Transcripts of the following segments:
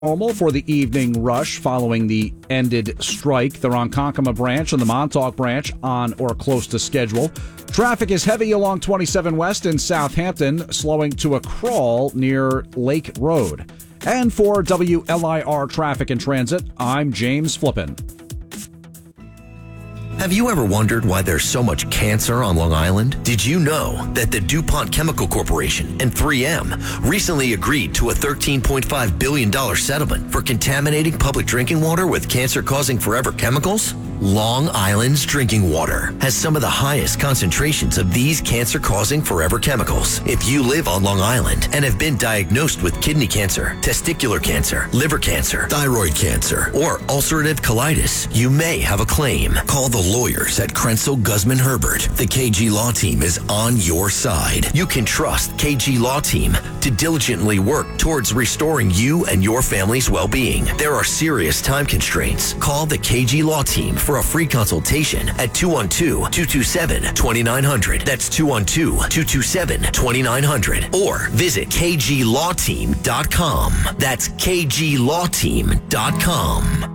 Normal for the evening rush following the ended strike. The Ronkonkoma branch and the Montauk branch on or close to schedule. Traffic is heavy along 27 West in Southampton, slowing to a crawl near Lake Road. And for WLIR Traffic and Transit, I'm James Flippin. Have you ever wondered why there's so much cancer on Long Island? Did you know that the DuPont Chemical Corporation and 3M recently agreed to a $13.5 billion settlement for contaminating public drinking water with cancer-causing forever chemicals? Long Island's drinking water has some of the highest concentrations of these cancer-causing forever chemicals. If you live on Long Island and have been diagnosed with kidney cancer, testicular cancer, liver cancer, thyroid cancer, or ulcerative colitis, you may have a claim. Call the lawyers at Krenzel Guzman Herbert. The KG Law Team is on your side. You can trust KG Law Team to diligently work towards restoring you and your family's well-being. There are serious time constraints. Call the KG Law Team for a free consultation at 212-227-2900. That's 212-227-2900. Or visit kglawteam.com. That's kglawteam.com.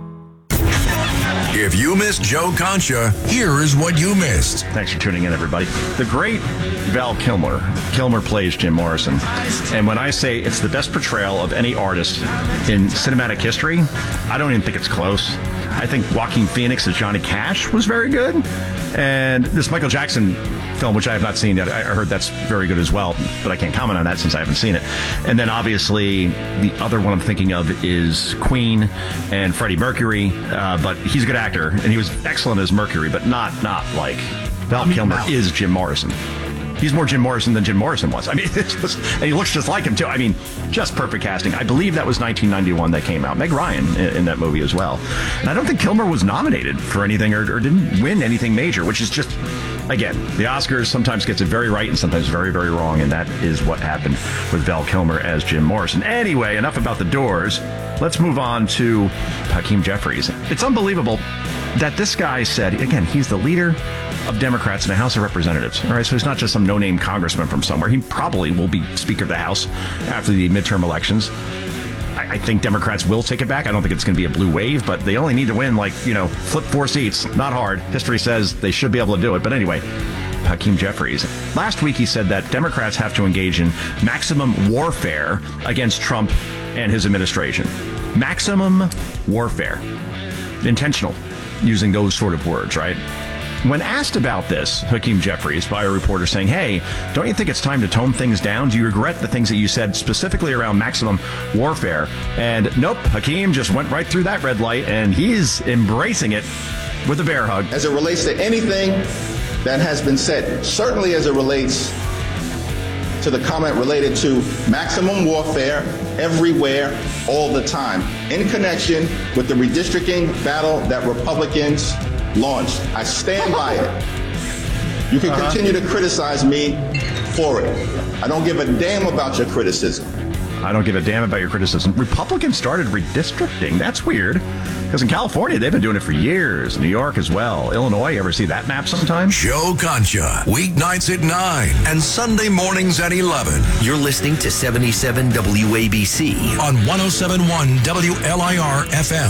If you missed Joe Concha, here is what you missed. Thanks for tuning in, everybody. The great Val Kilmer. Kilmer plays Jim Morrison. And when I say it's the best portrayal of any artist in cinematic history, I don't even think it's close. I think Joaquin Phoenix as Johnny Cash was very good. And this Michael Jackson film, which I have not seen yet, I heard that's very good as well, but I can't comment on that since I haven't seen it. And then obviously the other one I'm thinking of is Queen and Freddie Mercury, but he's a good actor and he was excellent as Mercury, but not like Val Kilmer is Jim Morrison. He's more Jim Morrison than Jim Morrison was. I mean, and he looks just like him, too. I mean, just perfect casting. I believe that was 1991 that came out. Meg Ryan in that movie as well. And I don't think Kilmer was nominated for anything or didn't win anything major, which is just, again, the Oscars sometimes gets it very right and sometimes very, very wrong. And that is what happened with Val Kilmer as Jim Morrison. Anyway, enough about the Doors. Let's move on to Hakeem Jeffries. It's unbelievable that this guy said, again, he's the leader of Democrats in the House of Representatives. All right, so he's not just some no-name congressman from somewhere. He probably will be Speaker of the House after the midterm elections. I think Democrats will take it back. I don't think it's going to be a blue wave, but they only need to win, flip 4 seats. Not hard. History says they should be able to do it. But anyway, Hakeem Jeffries. Last week he said that Democrats have to engage in maximum warfare against Trump and his administration. Maximum warfare. Intentional, using those sort of words, right? When asked about this, Hakeem Jeffries, by a reporter saying, hey, don't you think it's time to tone things down? Do you regret the things that you said specifically around maximum warfare? And nope, Hakeem just went right through that red light, and he's embracing it with a bear hug. As it relates to anything that has been said, certainly as it relates to the comment related to maximum warfare everywhere, all the time, in connection with the redistricting battle that Republicans launched. I stand by it. You can continue to criticize me for it. I don't give a damn about your criticism. I don't give a damn about your criticism. Republicans started redistricting. That's weird. Because in California, they've been doing it for years. New York as well. Illinois, you ever see that map sometime? Joe Concha, weeknights at 9 and Sunday mornings at 11. You're listening to 77 WABC on 107.1 WLIR FM.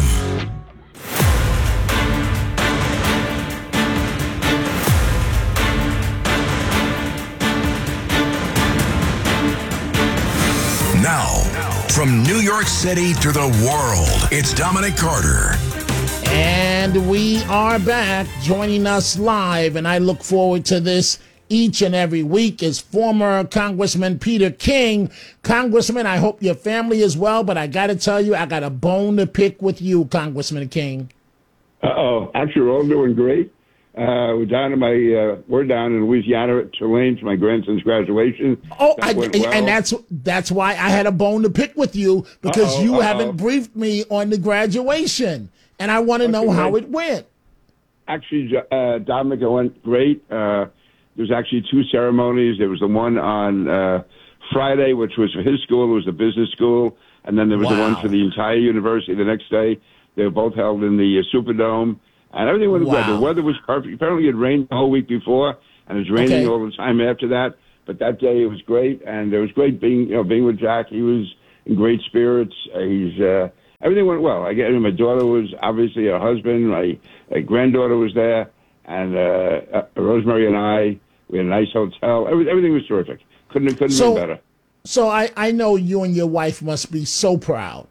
Now, from New York City to the world, it's Dominic Carter. And we are back. Joining us live, and I look forward to this each and every week, is former Congressman Peter King. Congressman, I hope your family is well, but I got to tell you, I got a bone to pick with you, Congressman King. Actually, we're all doing great. We're down in Louisiana at Tulane for my grandson's graduation. And that's why I had a bone to pick with you, because you haven't briefed me on the graduation, and I want to know how it went. Actually, Dominic, it went great. There's actually 2 ceremonies. There was the one on Friday, which was for his school. It was a business school, and then there was the one for the entire university the next day. They were both held in the Superdome. And everything went good. The weather was perfect. Apparently, it rained the whole week before, and it was raining all the time after that. But that day, it was great, and it was great being with Jack. He was in great spirits. He's everything went well. My daughter was obviously her husband. My granddaughter was there, and Rosemary and I. We had a nice hotel. Everything was terrific. Couldn't have been better. So I know you and your wife must be so proud.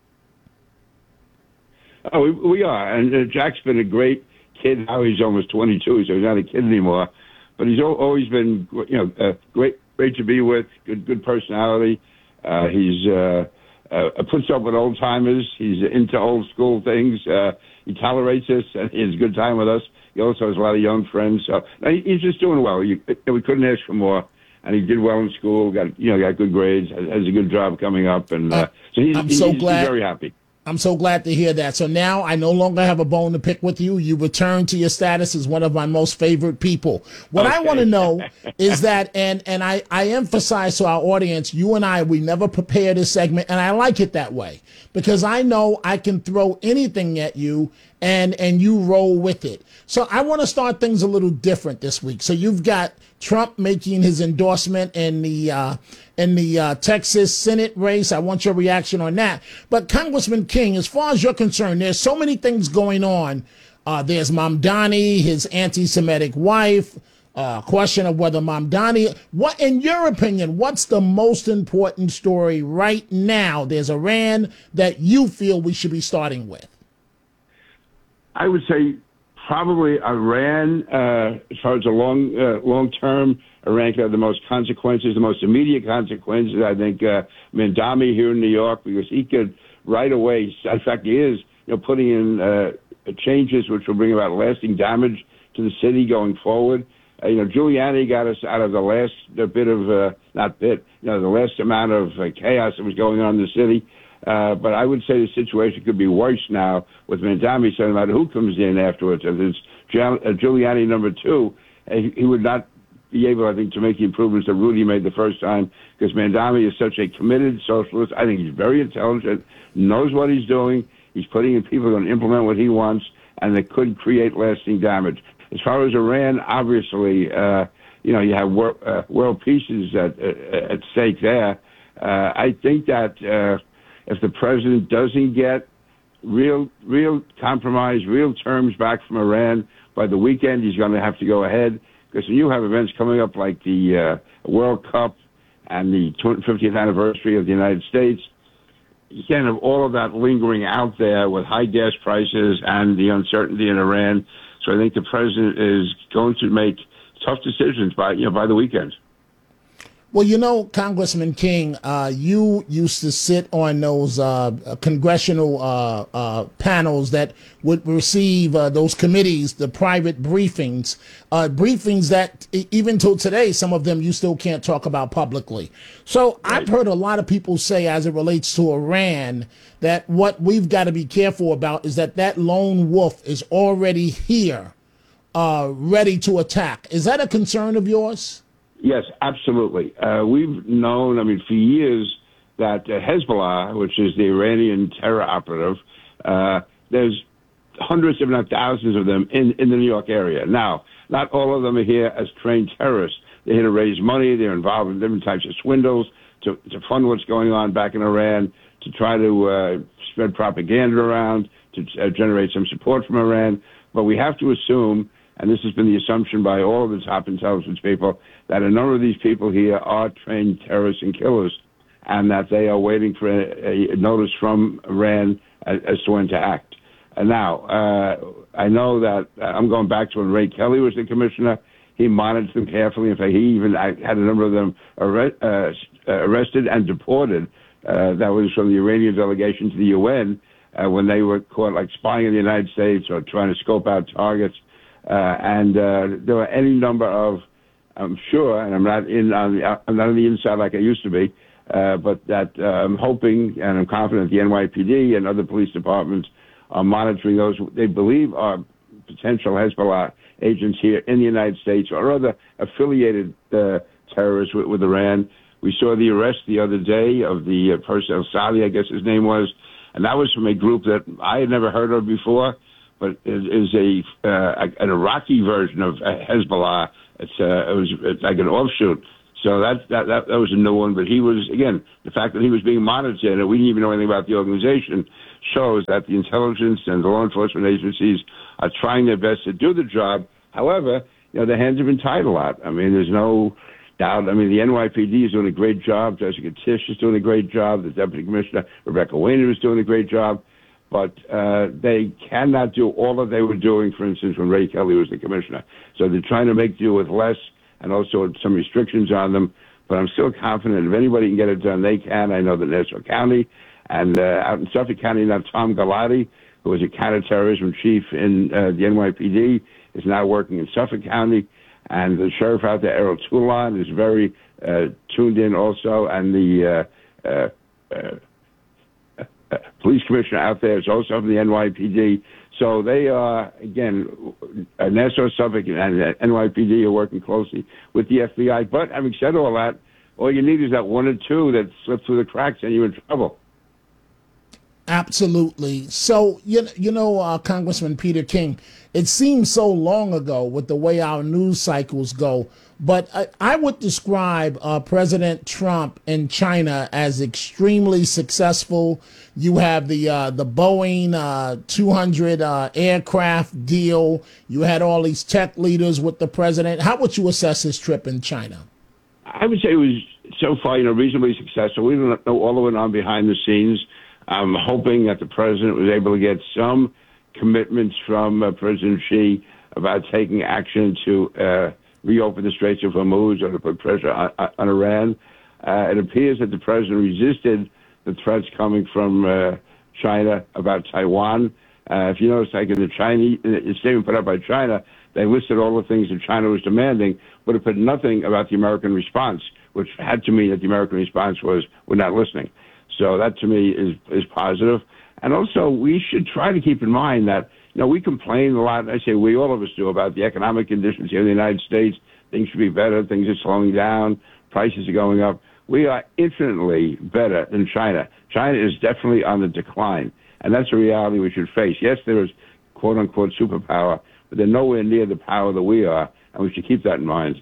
Oh, we are. And Jack's been a great kid. Now he's almost 22, so he's not a kid anymore. But he's always been, great to be with. Good personality. He's puts up with old timers. He's into old school things. He tolerates us, and he has a good time with us. He also has a lot of young friends. So he's just doing well. We couldn't ask for more. And he did well in school. Got good grades. Has a good job coming up, and so he's very happy. I'm so glad to hear that. So now I no longer have a bone to pick with you. You return to your status as one of my most favorite people. What I want to know is that, and I emphasize to our audience, you and we never prepare this segment, and I like it that way because I know I can throw anything at you and you roll with it. So I want to start things a little different this week. So you've got Trump making his endorsement in the Texas Senate race. I want your reaction on that. But Congressman King, as far as you're concerned, there's so many things going on. There's Mamdani, his anti-Semitic wife, question of whether Mamdani, what, in your opinion, what's the most important story right now? There's Iran that you feel we should be starting with. I would say probably Iran, as far as the long term, Iran could have the most consequences, the most immediate consequences. I think Mamdani here in New York, because he could right away, in fact, he is, putting in changes which will bring about lasting damage to the city going forward. Giuliani got us out of the last bit of, the last amount of chaos that was going on in the city. But I would say the situation could be worse now with Mamdani, so no matter who comes in afterwards. If it's Giuliani number 2, he would not be able, I think, to make the improvements that Rudy made the first time, because Mamdani is such a committed socialist. I think he's very intelligent, knows what he's doing. He's putting in people who are going to implement what he wants, and that could create lasting damage. As far as Iran, obviously, you have world peace is at stake there. I think that if the president doesn't get real compromise, real terms back from Iran by the weekend, he's going to have to go ahead, because when you have events coming up like the World Cup and the 50th anniversary of the United States, you can't have all of that lingering out there with high gas prices and the uncertainty in Iran. So I think the president is going to make tough decisions by the weekend. Well, Congressman King, you used to sit on those congressional panels that would receive those committees, the private briefings that even till today, some of them you still can't talk about publicly. So right. I've heard a lot of people say, as it relates to Iran, that what we've got to be careful about is that lone wolf is already here, ready to attack. Is that a concern of yours? Yes, absolutely. We've known, for years that Hezbollah, which is the Iranian terror operative, there's hundreds, if not thousands of them in the New York area. Now, not all of them are here as trained terrorists. They're here to raise money. They're involved in different types of swindles to fund what's going on back in Iran, to try to spread propaganda around, to generate some support from Iran. But we have to assume, and this has been the assumption by all of the top intelligence people, that a number of these people here are trained terrorists and killers, and that they are waiting for a notice from Iran as to when to act. And now, I know that I'm going back to when Ray Kelly was the commissioner. He monitored them carefully. In fact, he even had a number of them arrested and deported. That was from the Iranian delegation to the UN when they were caught spying in the United States or trying to scope out targets. And there were any number of, I'm sure, and I'm not on the inside like I used to be, but that I'm hoping and I'm confident the NYPD and other police departments are monitoring those they believe are potential Hezbollah agents here in the United States or other affiliated terrorists with Iran. We saw the arrest the other day of the person, al-Sadi, I guess his name was, and that was from a group that I had never heard of before, but is an Iraqi version of Hezbollah. It was like an offshoot. So that was a new one. But he was, again, the fact that he was being monitored and we didn't even know anything about the organization shows that the intelligence and the law enforcement agencies are trying their best to do the job. However, their hands have been tied a lot. I mean, there's no doubt. I mean, the NYPD is doing a great job. Jessica Tisch is doing a great job. The Deputy Commissioner, Rebecca Weiner, is doing a great job. But they cannot do all that they were doing, for instance, when Ray Kelly was the commissioner. So they're trying to make do with less and also some restrictions on them. But I'm still confident if anybody can get it done, they can. I know that Nassau County and out in Suffolk County, now Tom Galati, who was a counterterrorism chief in the NYPD, is now working in Suffolk County. And the sheriff out there, Errol Toulon, is very tuned in also. And the police commissioner out there is also from the NYPD. So they are, again, Nassau, Suffolk, and NYPD are working closely with the FBI. But having said all that, all you need is that one or two that slip through the cracks and you're in trouble. Absolutely. So, Congressman Peter King, it seems so long ago with the way our news cycles go, but I would describe President Trump in China as extremely successful. You have the Boeing 200 aircraft deal. You had all these tech leaders with the president. How would you assess his trip in China? I would say it was, so far, reasonably successful. We don't know all that went on behind the scenes. I'm hoping that the president was able to get some commitments from President Xi about taking action to reopen the Straits of Hormuz or to put pressure on Iran. It appears that the president resisted the threats coming from China about Taiwan. If you notice, like in the statement put out by China, they listed all the things that China was demanding, but it put nothing about the American response, which had to mean that the American response was, we're not listening. So that, to me, is positive. And also, we should try to keep in mind that, we complain a lot, I say we, all of us do, about the economic conditions here in the United States. Things should be better. Things are slowing down. Prices are going up. We are infinitely better than China. China is definitely on the decline. And that's a reality we should face. Yes, there is, quote-unquote, superpower, but they're nowhere near the power that we are, and we should keep that in mind.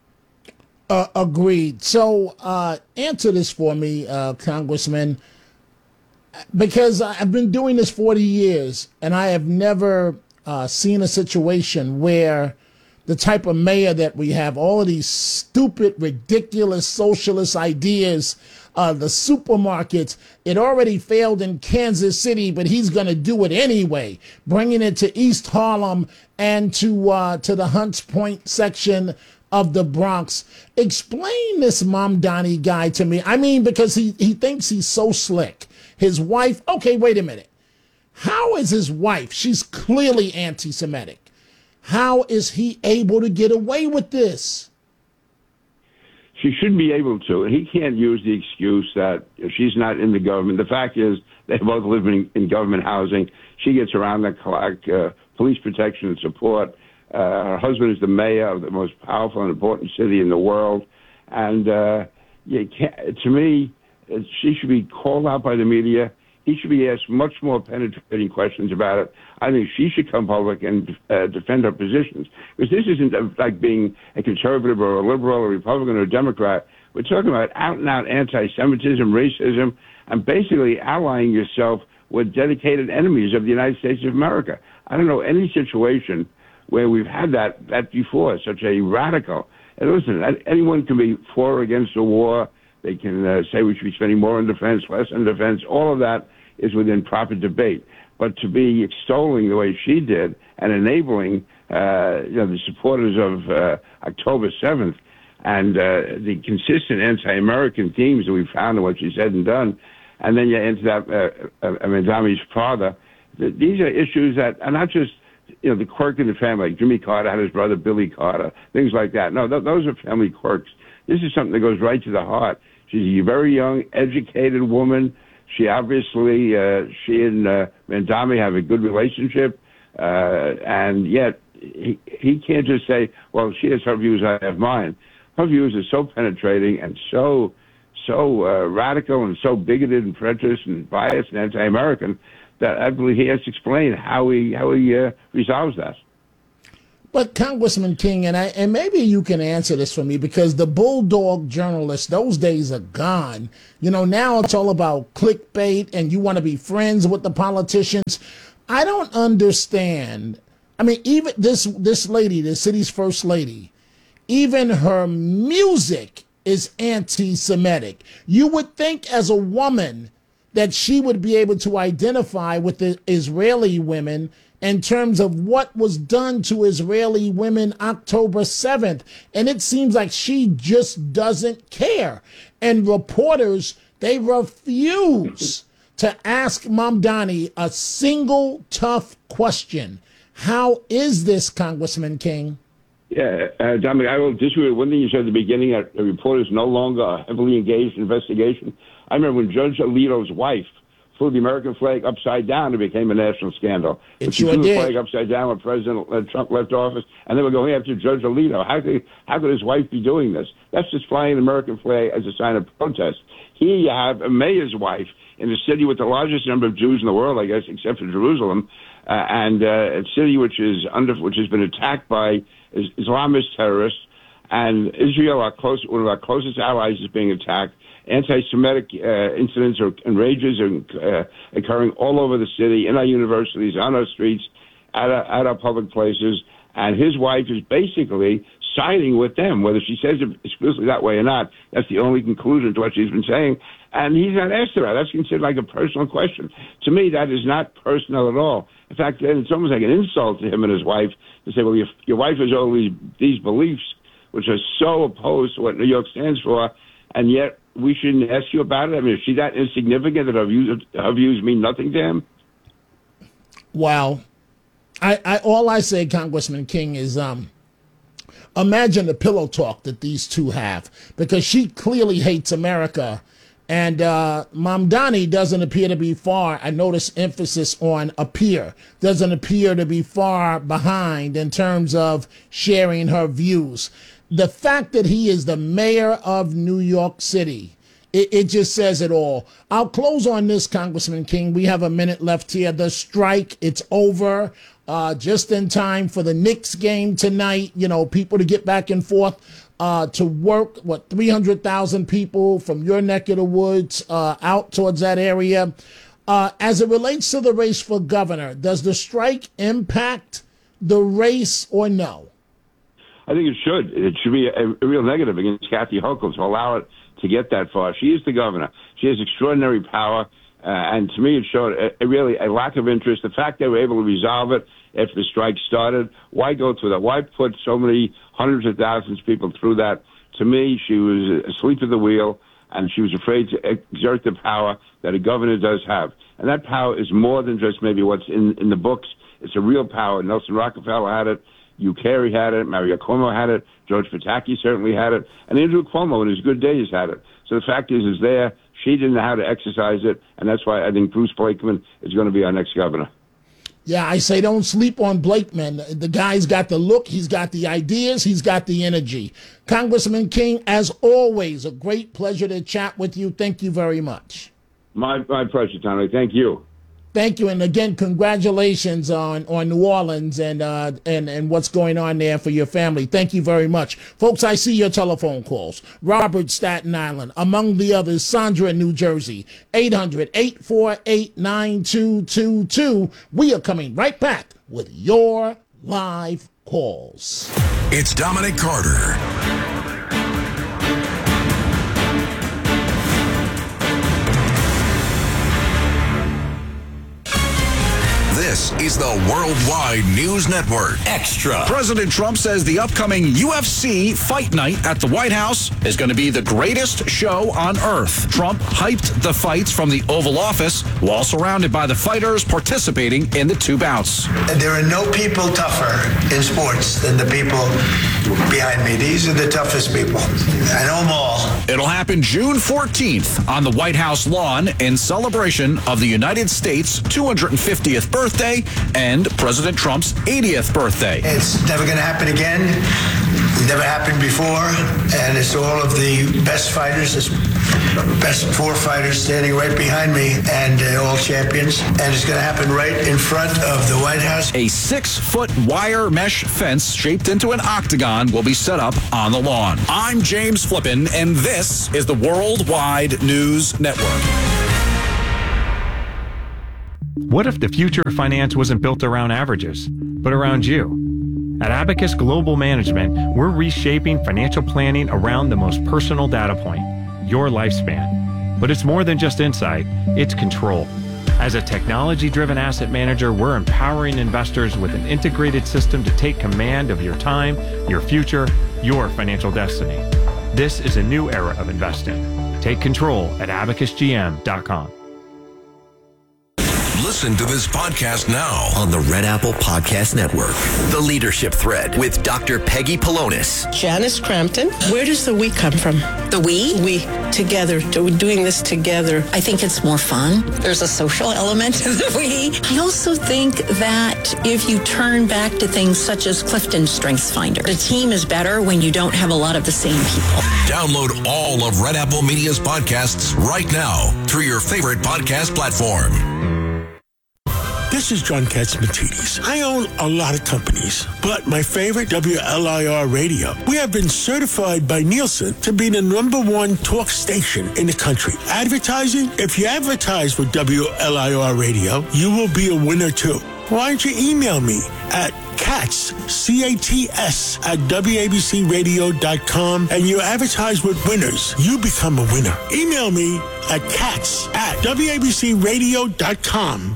Agreed. So answer this for me, Congressman, because I've been doing this 40 years, and I have never seen a situation where the type of mayor that we have, all of these stupid, ridiculous socialist ideas, the supermarkets, it already failed in Kansas City, but he's going to do it anyway, bringing it to East Harlem and to the Hunts Point section of the Bronx. Explain this Mamdani guy to me. I mean, because he thinks he's so slick. His wife, okay, wait a minute. How is his wife? She's clearly anti-Semitic. How is he able to get away with this? She should be able to. He can't use the excuse that she's not in the government. The fact is they both live in government housing. She gets around the clock, police protection and support. Her husband is the mayor of the most powerful and important city in the world. And to me, she should be called out by the media. He should be asked much more penetrating questions about it. I think she should come public and defend her positions. Because this isn't like being a conservative or a liberal or a Republican or a Democrat. We're talking about out-and-out anti-Semitism, racism, and basically allying yourself with dedicated enemies of the United States of America. I don't know any situation where we've had that before, such a radical. And listen, anyone can be for or against a war. They can say we should be spending more on defense, less on defense. All of that is within proper debate. But to be extolling the way she did and enabling the supporters of October 7th and the consistent anti-American themes that we found in what she said and done, and then you enter that Mamdani's father, these are issues that are not just the quirk in the family, like Jimmy Carter had his brother Billy Carter, things like that. No, those are family quirks. This is something that goes right to the heart. She's a very young, educated woman. She obviously, she and Mamdani have a good relationship, and yet he can't just say, well, she has her views, I have mine. Her views are so penetrating and so radical and so bigoted and prejudiced and biased and anti-American that I believe he has to explain how he resolves that. But Congressman King, and maybe you can answer this for me, because the bulldog journalists, those days are gone. You know, now it's all about clickbait and you want to be friends with the politicians. I don't understand. I mean, even this lady, the city's first lady, even her music is anti-Semitic. You would think as a woman that she would be able to identify with the Israeli women in terms of what was done to Israeli women October 7th. And it seems like she just doesn't care. And reporters, they refuse to ask Mamdani a single tough question. How is this, Congressman King? Yeah, Dominic, I will disagree with one thing you said at the beginning, that a reporter is no longer a heavily engaged investigation. I remember when Judge Alito's wife flew the American flag upside down, it became a national scandal. It she sure flew did. the flag upside down when President Trump left office, and they were going after Judge Alito. How could his wife be doing this? That's just flying the American flag as a sign of protest. Here you have a mayor's wife in a city with the largest number of Jews in the world, I guess, except for Jerusalem, and a city which has been attacked by Islamist terrorists, and Israel, one of our closest allies, is being attacked. Anti-Semitic incidents and rages are occurring all over the city, in our universities, on our streets, at our public places, and his wife is basically siding with them, whether she says it explicitly that way or not. That's the only conclusion to what she's been saying, and he's not asked about. That's considered like a personal question. To me, that is not personal at all. In fact, it's almost like an insult to him and his wife to say, well, your wife has all these beliefs which are so opposed to what New York stands for, and yet we shouldn't ask you about it? I mean, is she that insignificant that her views mean nothing to him? Well, all I say, Congressman King, is imagine the pillow talk that these two have, because she clearly hates America, and Mamdani doesn't appear to be far. I notice emphasis on appear. Doesn't appear to be far behind in terms of sharing her views. The fact that he is the mayor of New York City, it just says it all. I'll close on this, Congressman King. We have a minute left here. The strike, it's over just in time for the Knicks game tonight. You know, people to get back and forth to work. 300,000 people from your neck of the woods out towards that area. As it relates to the race for governor, does the strike impact the race or no? I think it should. It should be a real negative against Kathy Hochul to allow it to get that far. She is the governor. She has extraordinary power, and to me it showed a lack of interest. The fact they were able to resolve it after the strike started, why go through that? Why put so many hundreds of thousands of people through that? To me, she was asleep at the wheel, and she was afraid to exert the power that a governor does have. And that power is more than just maybe what's in the books. It's a real power. Nelson Rockefeller had it. Hugh Carey had it, Mario Cuomo had it, George Pataki certainly had it, and Andrew Cuomo in his good days had it. So the fact is there. She didn't know how to exercise it, and that's why I think Bruce Blakeman is going to be our next governor. Yeah, I say don't sleep on Blakeman. The guy's got the look, he's got the ideas, he's got the energy. Congressman King, as always, a great pleasure to chat with you. Thank you very much. My pleasure, Tommy. Thank you. Thank you, and again, congratulations on New Orleans and what's going on there for your family. Thank you very much. Folks, I see your telephone calls. Robert, Staten Island, among the others, Sandra in New Jersey, 800-848-9222. We are coming right back with your live calls. It's Dominic Carter. This is the Worldwide News Network. Extra. President Trump says the upcoming UFC Fight Night at the White House is going to be the greatest show on earth. Trump hyped the fights from the Oval Office while surrounded by the fighters participating in the two bouts. There are no people tougher in sports than the people behind me. These are the toughest people. I know them all. It'll happen June 14th on the White House lawn in celebration of the United States' 250th birthday. birthday and President Trump's 80th birthday. It's never going to happen again. It never happened before. And it's all of the best fighters, best 4 fighters standing right behind me, and all champions. And it's going to happen right in front of the White House. A 6-foot wire mesh fence shaped into an octagon will be set up on the lawn. I'm James Flippin, and this is the Worldwide News Network. What if the future of finance wasn't built around averages, but around you? At Abacus Global Management, we're reshaping financial planning around the most personal data point, your lifespan. But it's more than just insight, it's control. As a technology-driven asset manager, we're empowering investors with an integrated system to take command of your time, your future, your financial destiny. This is a new era of investing. Take control at abacusgm.com. Listen to this podcast now on the Red Apple Podcast Network. The Leadership Thread with Dr. Peggy Polonis. Janice Crampton. Where does the we come from? The we? We. Together. Doing this together. I think it's more fun. There's a social element to the we. I also think that if you turn back to things such as Clifton Strengths Finder, the team is better when you don't have a lot of the same people. Download all of Red Apple Media's podcasts right now through your favorite podcast platform. This is John Katzmatidis. I own a lot of companies, but my favorite, WLIR Radio. We have been certified by Nielsen to be the #1 talk station in the country. Advertising? If you advertise with WLIR Radio, you will be a winner too. Why don't you email me at Katz, C-A-T-S, at WABCRadio.com, and you advertise with winners. You become a winner. Email me at Katz at WABCRadio.com.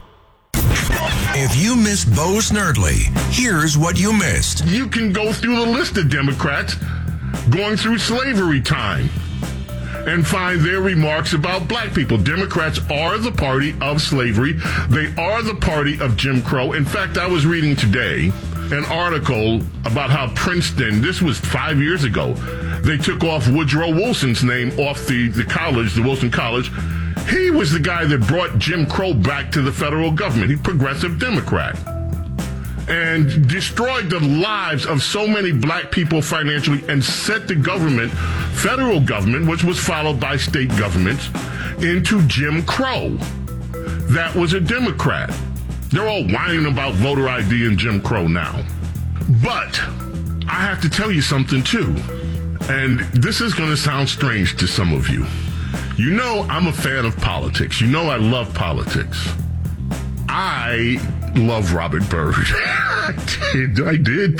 If you missed Bo Snerdley, here's what you missed. You can go through the list of Democrats going through slavery time and find their remarks about black people. Democrats are the party of slavery. They are the party of Jim Crow. In fact, I was reading today an article about how Princeton, this was 5 years ago, they took off Woodrow Wilson's name off the college, the Wilson College. He was the guy that brought Jim Crow back to the federal government. He's a progressive Democrat. And destroyed the lives of so many black people financially and set the government, federal government, which was followed by state governments, into Jim Crow. That was a Democrat. They're all whining about voter ID and Jim Crow now. But I have to tell you something too. And this is going to sound strange to some of you. You know I'm a fan of politics. You know I love politics. I love Robert Byrd. I did.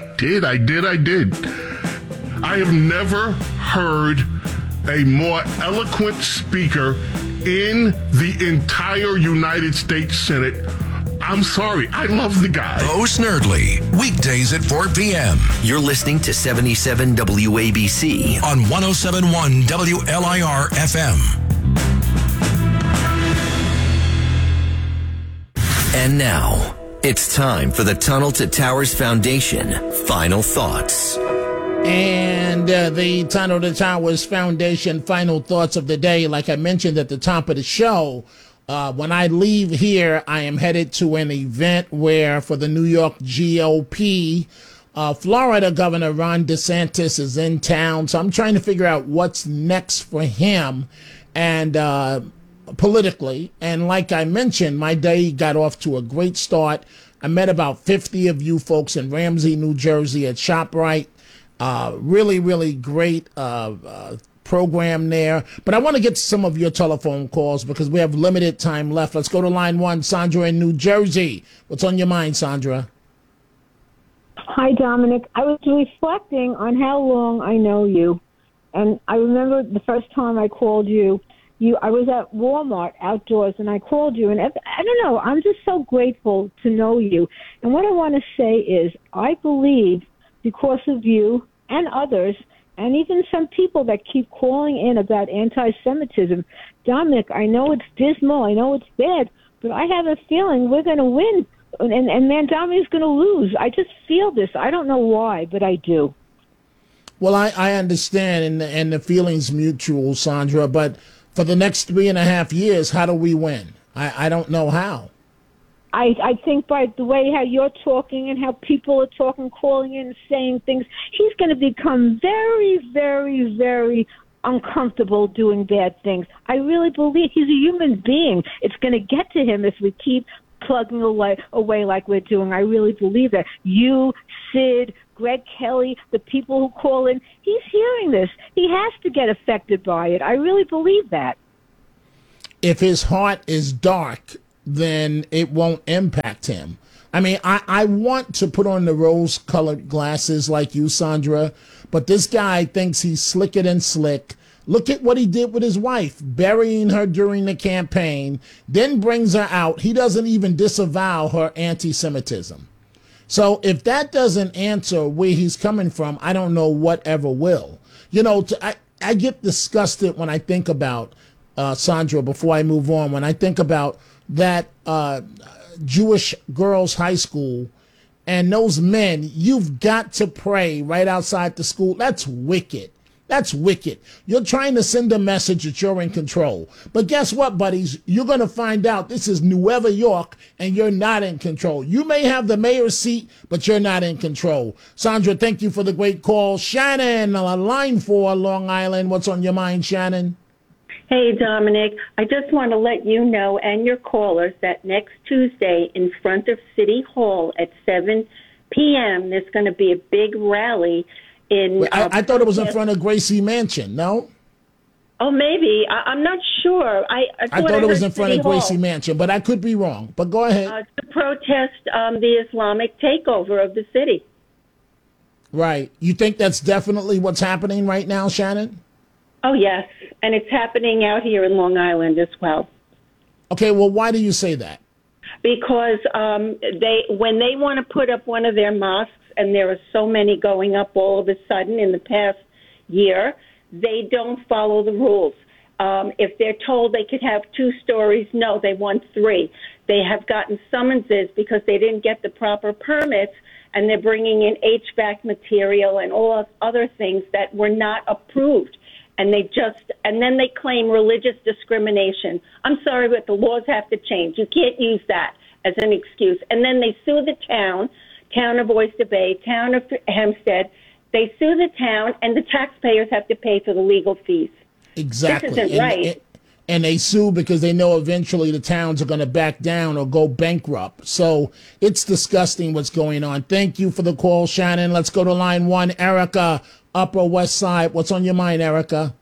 I have never heard a more eloquent speaker in the entire United States Senate. I'm sorry. I love the guy. Bo Snerdley, weekdays at 4 p.m. You're listening to 77 WABC on 107.1 WLIR FM. And now, it's time for the Tunnel to Towers Foundation Final Thoughts. And the Tunnel to Towers Foundation Final Thoughts of the day, like I mentioned at the top of the show, when I leave here, I am headed to an event where, for the New York GOP, Florida Governor Ron DeSantis is in town. So I'm trying to figure out what's next for him and politically. And like I mentioned, my day got off to a great start. I met about 50 of you folks in Ramsey, New Jersey at ShopRite. Really, really great program there. But I want to get to some of your telephone calls because we have limited time left. Let's go to line 1, Sandra in New Jersey. What's on your mind, Sandra? Hi, Dominic. I was reflecting on how long I know you. And I remember the first time I called you, I was at Walmart outdoors, and I called you. And I don't know, I'm just so grateful to know you. And what I want to say is I believe because of you and others, and even some people that keep calling in about anti-Semitism, Dominic, I know it's dismal, I know it's bad, but I have a feeling we're going to win, and Mandami is going to lose. I just feel this. I don't know why, but I do. Well, I understand, and the feeling's mutual, Sandra, but for the next 3.5 years, how do we win? I don't know how. I think by the way how you're talking and how people are talking, calling in, saying things, he's going to become very, very, very uncomfortable doing bad things. I really believe he's a human being. It's going to get to him if we keep plugging away like we're doing. I really believe that. You, Sid, Greg Kelly, the people who call in, he's hearing this. He has to get affected by it. I really believe that. If his heart is dark, then it won't impact him. I mean, I want to put on the rose-colored glasses like you, Sandra, but this guy thinks he's slicker than slick. Look at what he did with his wife, burying her during the campaign, then brings her out. He doesn't even disavow her anti-Semitism. So if that doesn't answer where he's coming from, I don't know what ever will. You know, I get disgusted when I think about, Sandra, before I move on, when I think about that Jewish girls' high school and those men, you've got to pray right outside the school. That's wicked. That's wicked. You're trying to send a message that you're in control. But guess what, buddies? You're going to find out this is Nueva York and you're not in control. You may have the mayor's seat, but you're not in control. Sandra, thank you for the great call. Shannon, line 4, Long Island. What's on your mind, Shannon? Hey, Dominic, I just want to let you know and your callers that next Tuesday in front of City Hall at 7 p.m., there's going to be a big rally in... Wait, I thought it was in front of Gracie Mansion, no? Oh, maybe. I'm not sure. I thought it was in front of Gracie Mansion, but I could be wrong. But go ahead. To protest the Islamic takeover of the city. Right. You think that's definitely what's happening right now, Shannon? Oh, yes, and it's happening out here in Long Island as well. Okay, well, why do you say that? Because when they want to put up one of their mosques, and there are so many going up all of a sudden in the past year, they don't follow the rules. If they're told they could have 2 stories, no, they want 3. They have gotten summonses because they didn't get the proper permits, and they're bringing in HVAC material and all other things that were not approved. And then they claim religious discrimination. I'm sorry, but the laws have to change. You can't use that as an excuse. And then they sue the town of Oyster Bay, town of Hempstead. They sue the town, and the taxpayers have to pay for the legal fees. Exactly. This isn't right. And they sue because they know eventually the towns are going to back down or go bankrupt. So it's disgusting what's going on. Thank you for the call, Shannon. Let's go to line 1. Erica, Upper West Side. What's on your mind, Erica?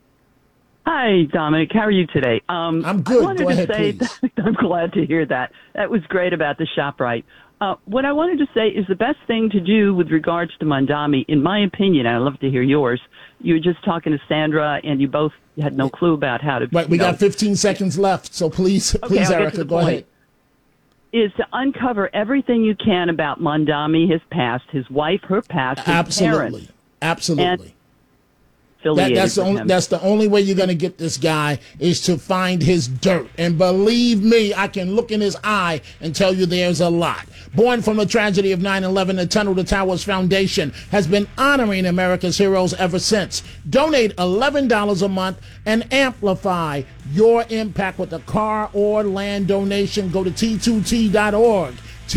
Hi, Dominic. How are you today? I'm good. I wanted Go ahead, to say please. I'm glad to hear that. That was great about the ShopRite. What I wanted to say is the best thing to do with regards to Mondami, in my opinion, I'd love to hear yours. You were just talking to Sandra, and you both had no clue about how to. Right, we got 15 seconds left, so please, Erica, go ahead. Is to uncover everything you can about Mondami, his past, his wife, her past, his parents. Absolutely. That's the only way you're going to get this guy is to find his dirt. And believe me, I can look in his eye and tell you there's a lot. Born from the tragedy of 9/11, the Tunnel to Towers Foundation has been honoring America's heroes ever since. Donate $11 a month and amplify your impact with a car or land donation. Go to T2T.org.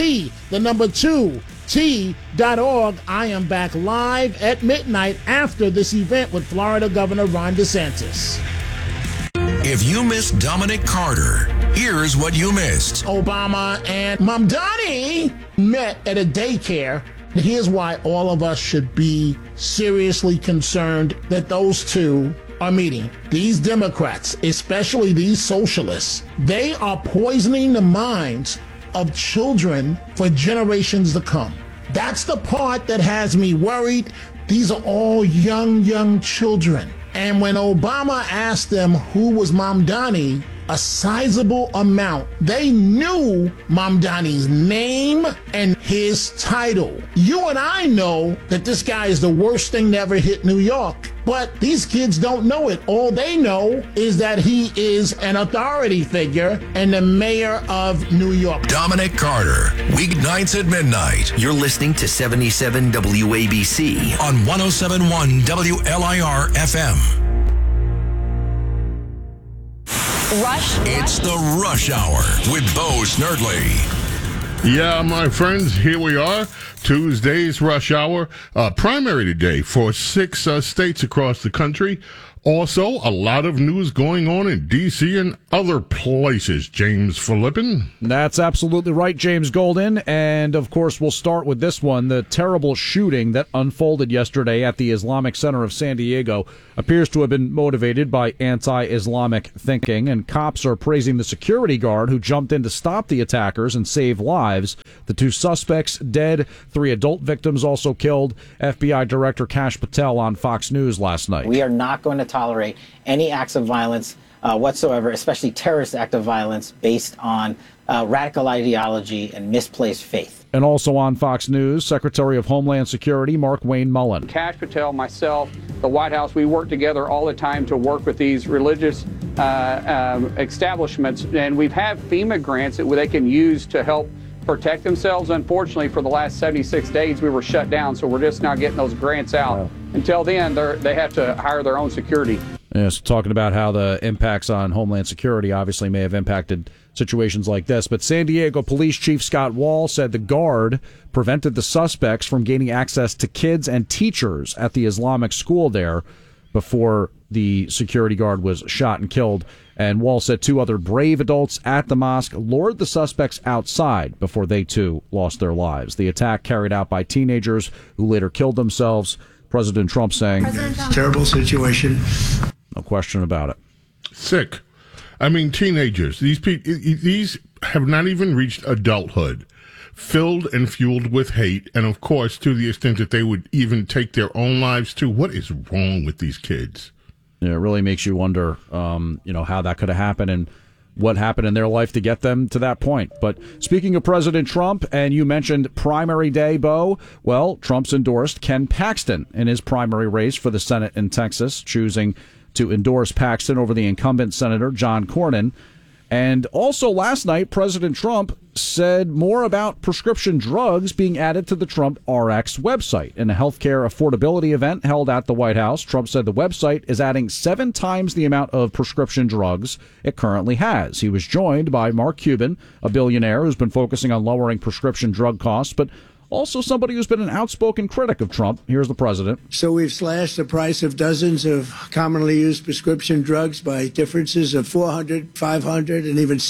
T2T.org. I am back live at midnight after this event with Florida Governor Ron DeSantis. If you missed Dominic Carter, here's what you missed. Obama and Mamdani met at a daycare. Here's why all of us should be seriously concerned that those two are meeting. These Democrats, especially these socialists, they are poisoning the minds of children for generations to come. That's the part that has me worried. These are all young children. And when Obama asked them who was Mamdani, a sizable amount, they knew Mamdani's name and his title. You and I know that this guy is the worst thing to ever hit New York. But these kids don't know it. All they know is that he is an authority figure and the mayor of New York. Dominic Carter, weeknights at midnight. You're listening to 77 WABC on 107.1 WLIR FM. It's the Rush Hour with Bo Snerdley. Yeah, my friends, here we are. Tuesday's rush hour. Primary today for 6 states across the country. Also, a lot of news going on in D.C. and other places. James Flippin. That's absolutely right, James Golden. And, of course, we'll start with this one. The terrible shooting that unfolded yesterday at the Islamic Center of San Diego appears to have been motivated by anti-Islamic thinking, and cops are praising the security guard who jumped in to stop the attackers and save lives. The 2 suspects dead, 3 adult victims also killed. FBI Director Kash Patel on Fox News last night. We are not going to tolerate any acts of violence whatsoever, especially terrorist act of violence based on radical ideology and misplaced faith. And also on Fox News, Secretary of Homeland Security Mark Wayne Mullen. Kash Patel, myself, the White House, we work together all the time to work with these religious establishments, and we've had FEMA grants that they can use to help protect themselves. Unfortunately, for the last 76 days, we were shut down, so we're just now getting those grants out. Wow. Until then, they have to hire their own security. Yes, talking about how the impacts on Homeland Security obviously may have impacted situations like this. But San Diego Police Chief Scott Wall said the guard prevented the suspects from gaining access to kids and teachers at the Islamic school there before the security guard was shot and killed. And Wall said 2 other brave adults at the mosque lured the suspects outside before they too lost their lives. The attack carried out by teenagers who later killed themselves. President Trump saying, terrible situation. No question about it. Sick. I mean, teenagers. These have not even reached adulthood. Filled and fueled with hate, and of course, to the extent that they would even take their own lives too. What is wrong with these kids? Yeah, it really makes you wonder, how that could have happened and what happened in their life to get them to that point. But speaking of President Trump, and you mentioned primary day, Bo, well, Trump's endorsed Ken Paxton in his primary race for the Senate in Texas, choosing to endorse Paxton over the incumbent Senator John Cornyn. And also last night, President Trump said more about prescription drugs being added to the Trump RX website. In a healthcare affordability event held at the White House, Trump said the website is adding 7 times the amount of prescription drugs it currently has. He was joined by Mark Cuban, a billionaire who's been focusing on lowering prescription drug costs, but also somebody who's been an outspoken critic of Trump. Here's the president. So we've slashed the price of dozens of commonly used prescription drugs by differences of 400, 500, and even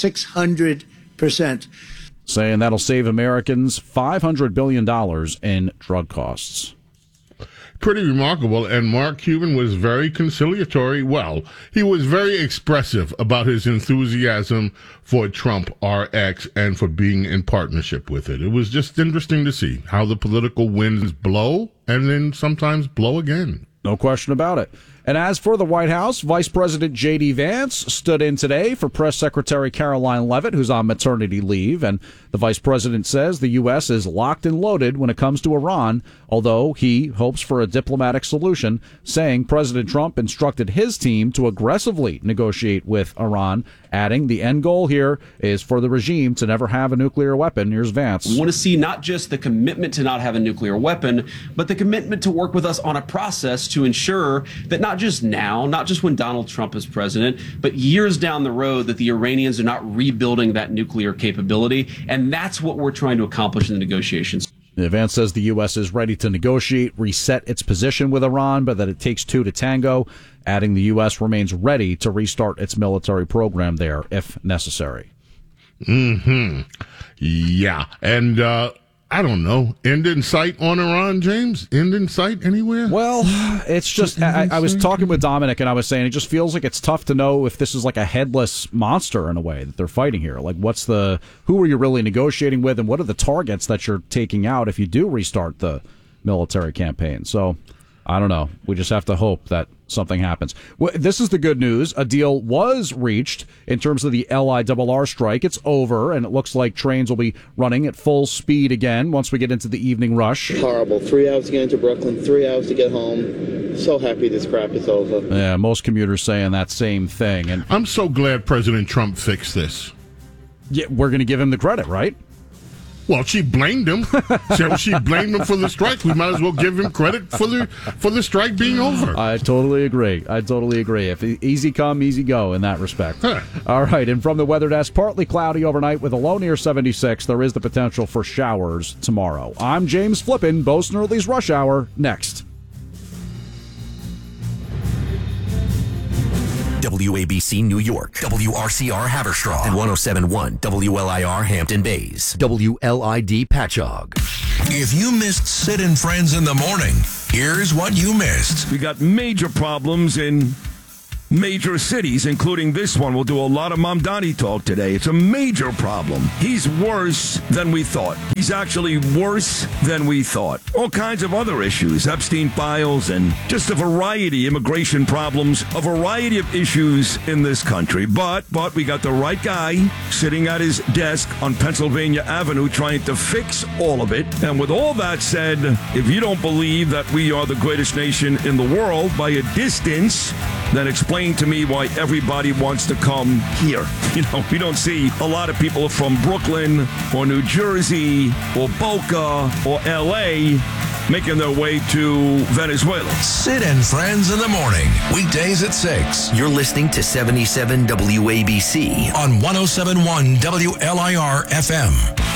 600%. Saying that'll save Americans $500 billion in drug costs. Pretty remarkable, and Mark Cuban was very conciliatory. Well, he was very expressive about his enthusiasm for Trump RX and for being in partnership with it. It was just interesting to see how the political winds blow and then sometimes blow again. No question about it. And as for the White House, Vice President J.D. Vance stood in today for Press Secretary Caroline Leavitt, who's on maternity leave. And the vice president says the U.S. is locked and loaded when it comes to Iran, although he hopes for a diplomatic solution, saying President Trump instructed his team to aggressively negotiate with Iran, adding the end goal here is for the regime to never have a nuclear weapon. Here's Vance. We want to see not just the commitment to not have a nuclear weapon, but the commitment to work with us on a process to ensure that not just now, not just when Donald Trump is president, but years down the road, that the Iranians are not rebuilding that nuclear capability. And that's what we're trying to accomplish in the negotiations. Vance says the U.S. is ready to negotiate, reset its position with Iran, but that it takes 2 to tango, adding the U.S. remains ready to restart its military program there if necessary. Yeah. And, I don't know. End in sight on Iran, James? End in sight anywhere? Well, it's just, I was talking with Dominic and I was saying it just feels like it's tough to know if this is like a headless monster in a way that they're fighting here. Like who are you really negotiating with and what are the targets that you're taking out if you do restart the military campaign? So, I don't know. We just have to hope that something happens. Well, this is the good news. A deal was reached in terms of the LIRR strike. It's over, and it looks like trains will be running at full speed again once we get into the evening rush. Horrible. 3 hours to get into Brooklyn, 3 hours to get home. So happy this crap is over. Yeah, most commuters saying that same thing. And I'm so glad President Trump fixed this. Yeah, we're going to give him the credit, right? Well, she blamed him. She blamed him for the strike. We might as well give him credit for the strike being over. I totally agree. If easy come, easy go in that respect. All right, and from the weather desk, partly cloudy overnight with a low near 76. There is the potential for showers tomorrow. I'm James Flippin, Bo Snerdley's Rush Hour, next. WABC New York, WRCR Haverstraw, and 107.1 WLIR Hampton Bays, WLID Patchogue. If you missed Sid and Friends in the morning, here's what you missed. We got major problems in major cities, including this one. We'll do a lot of Mamdani talk today. It's a major problem. He's worse than we thought. He's actually worse than we thought. All kinds of other issues, Epstein files, and just a variety, immigration problems, a variety of issues in this country. But we got the right guy sitting at his desk on Pennsylvania Avenue trying to fix all of it. And with all that said, if you don't believe that we are the greatest nation in the world by a distance, then explain to me why everybody wants to come here. You know, we don't see a lot of people from Brooklyn or New Jersey or Boca or L.A. making their way to Venezuela. Sid and Friends in the morning, weekdays at 6. You're listening to 77 WABC on 107.1 WLIR FM.